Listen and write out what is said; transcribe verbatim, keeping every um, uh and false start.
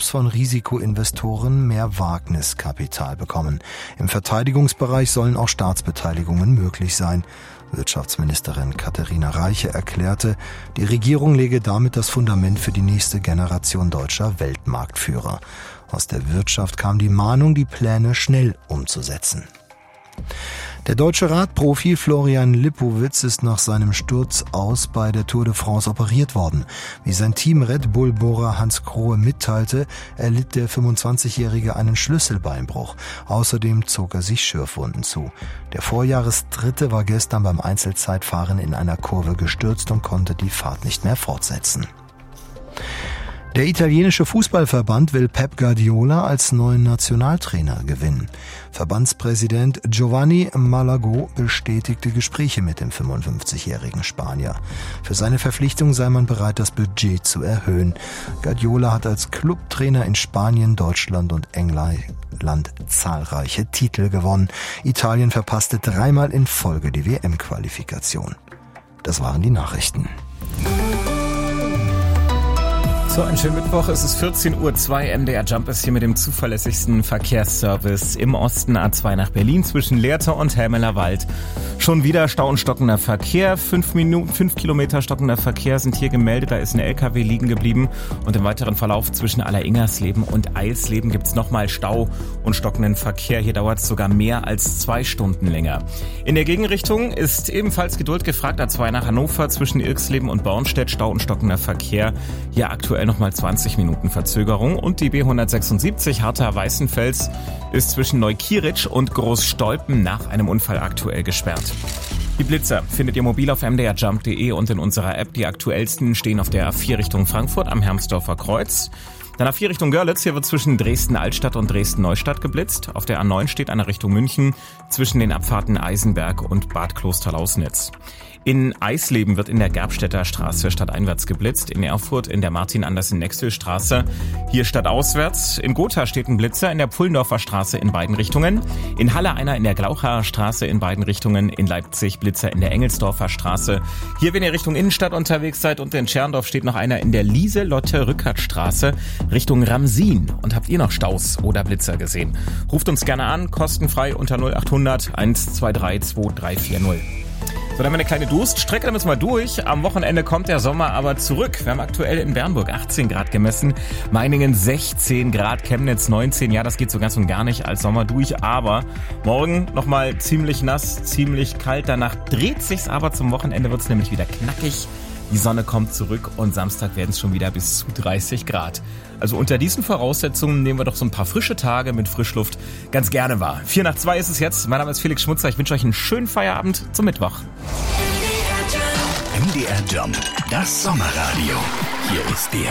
Clubs von Risikoinvestoren mehr Wagniskapital bekommen. Im Verteidigungsbereich sollen auch Staatsbeteiligungen möglich sein. Wirtschaftsministerin Katharina Reiche erklärte, die Regierung lege damit das Fundament für die nächste Generation deutscher Weltmarktführer. Aus der Wirtschaft kam die Mahnung, die Pläne schnell umzusetzen. Der deutsche Radprofi Florian Lipowitz ist nach seinem Sturz aus bei der Tour de France operiert worden. Wie sein Team Red Bull-Bohrer Hans Grohe mitteilte, erlitt der fünfundzwanzigjährige einen Schlüsselbeinbruch. Außerdem zog er sich Schürfwunden zu. Der Vorjahresdritte war gestern beim Einzelzeitfahren in einer Kurve gestürzt und konnte die Fahrt nicht mehr fortsetzen. Der italienische Fußballverband will Pep Guardiola als neuen Nationaltrainer gewinnen. Verbandspräsident Giovanni Malago bestätigte Gespräche mit dem fünfundfünfzigjährigen Spanier. Für seine Verpflichtung sei man bereit, das Budget zu erhöhen. Guardiola hat als Clubtrainer in Spanien, Deutschland und England zahlreiche Titel gewonnen. Italien verpasste dreimal in Folge die W M-Qualifikation. Das waren die Nachrichten. So, einen schönen Mittwoch. Es ist vierzehn Uhr zwei. M D R Jump ist hier mit dem zuverlässigsten Verkehrsservice im Osten. A zwei nach Berlin zwischen Lehrte und Helmelerwald. Schon wieder Stau und stockender Verkehr. Fünf Minuten, fünf Kilometer stockender Verkehr sind hier gemeldet. Da ist ein L K W liegen geblieben. Und im weiteren Verlauf zwischen Alleringers-Leben und Eilsleben gibt's nochmal Stau und stockenden Verkehr. Hier dauert es sogar mehr als zwei Stunden länger. In der Gegenrichtung ist ebenfalls Geduld gefragt. A zwei nach Hannover zwischen Irxleben und Bornstedt. Stau und stockender Verkehr. Hier aktuell nochmal zwanzig Minuten Verzögerung. Und die B hundertsechsundsiebzig Hartha-Weißenfels ist zwischen Neukieritsch und Großstolpen nach einem Unfall aktuell gesperrt. Die Blitzer findet ihr mobil auf m d r jump punkt d e und in unserer App. Die aktuellsten stehen auf der A vier Richtung Frankfurt am Hermsdorfer Kreuz. Dann A vier Richtung Görlitz, hier wird zwischen Dresden-Altstadt und Dresden-Neustadt geblitzt. Auf der A neun steht eine Richtung München zwischen den Abfahrten Eisenberg und Bad Klosterlausnitz. In Eisleben wird in der Gerbstädter Straße stadteinwärts geblitzt, in Erfurt in der Martin-Andersen-Nextel-Straße hier stadtauswärts. In Gotha steht ein Blitzer in der Pullendorfer Straße in beiden Richtungen. In Halle einer in der Glauchaer Straße in beiden Richtungen. In Leipzig Blitzer in der Engelsdorfer Straße. Hier, wenn ihr Richtung Innenstadt unterwegs seid, und in Scherndorf steht noch einer in der Lieselotte-Rückert-Straße Richtung Ramsin. Und habt ihr noch Staus oder Blitzer gesehen? Ruft uns gerne an, kostenfrei unter null acht hundert eins zwei drei zwei drei vier null. So, dann haben wir eine kleine Durststrecke, dann müssen wir durch. Am Wochenende kommt der Sommer aber zurück. Wir haben aktuell in Bernburg achtzehn Grad gemessen, Meiningen sechzehn Grad, Chemnitz neunzehn. Ja, das geht so ganz und gar nicht als Sommer durch, aber morgen nochmal ziemlich nass, ziemlich kalt. Danach dreht sich's aber, zum Wochenende wird's nämlich wieder knackig. Die Sonne kommt zurück und Samstag werden es schon wieder bis zu dreißig Grad. Also unter diesen Voraussetzungen nehmen wir doch so ein paar frische Tage mit Frischluft ganz gerne wahr. vier nach zwei ist es jetzt. Mein Name ist Felix Schmutzer. Ich wünsche euch einen schönen Feierabend zum Mittwoch. M D R Jump, das Sommerradio. Hier ist der